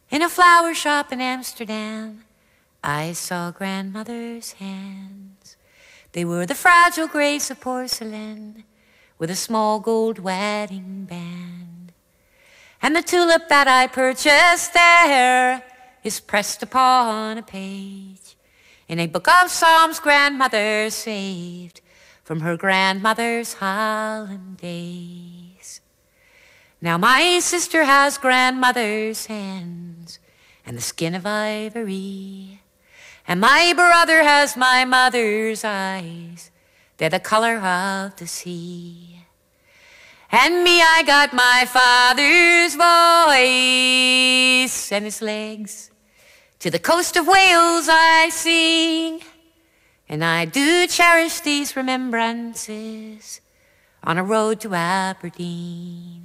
In a flower shop in Amsterdam, I saw grandmother's hands. They were the fragile grace of porcelain with a small gold wedding band. And the tulip that I purchased there is pressed upon a page in a book of Psalms grandmother saved from her grandmother's Holland days. Now my sister has grandmother's hands and the skin of ivory, and my brother has my mother's eyes, they're the color of the sea. And me, I got my father's voice and his legs. To the coast of Wales I sing, and I do cherish these remembrances on a road to Aberdeen.